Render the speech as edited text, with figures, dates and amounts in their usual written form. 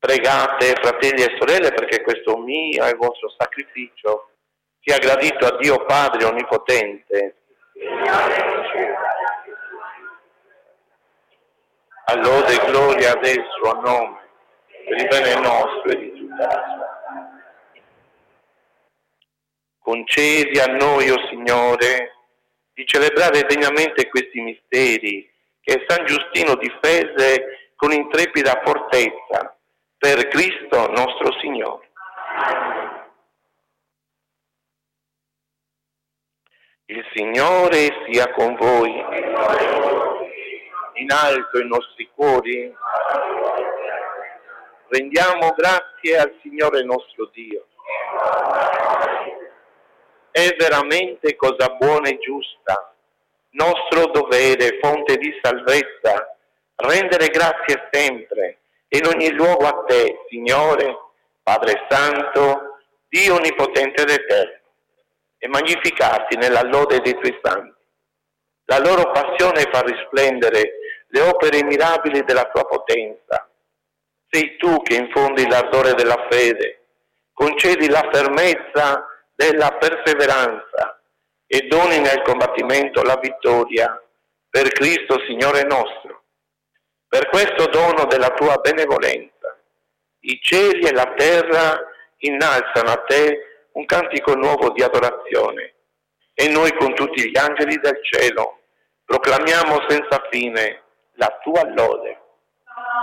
Pregate, fratelli e sorelle, perché questo mio e vostro sacrificio sia gradito a Dio Padre Onnipotente. A lode e gloria ad esso, a nome, per il bene nostro e di tutta la sua. Concedi a noi, o Signore, di celebrare degnamente questi misteri che San Giustino difese con intrepida fortezza, per Cristo nostro Signore. Il Signore sia con voi. In alto i nostri cuori. Rendiamo grazie al Signore nostro Dio. È veramente cosa buona e giusta, nostro dovere, fonte di salvezza, rendere grazie sempre e in ogni luogo a te, Signore, Padre Santo, Dio Onnipotente ed Eterno, e magnificarti nella lode dei tuoi santi. La loro passione fa risplendere le opere mirabili della tua potenza. Sei tu che infondi l'ardore della fede, concedi la fermezza della perseveranza e doni nel combattimento la vittoria per Cristo Signore nostro. Per questo dono della tua benevolenza, i cieli e la terra innalzano a te un cantico nuovo di adorazione e noi con tutti gli angeli del cielo proclamiamo senza fine la tua lode.